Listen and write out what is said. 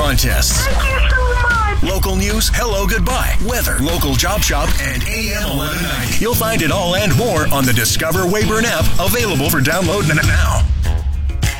contests. Thank you so much. Local news, hello, goodbye, weather, local job shop, and AM 1190. You'll find it all and more on the Discover Wayburn app, available for download now.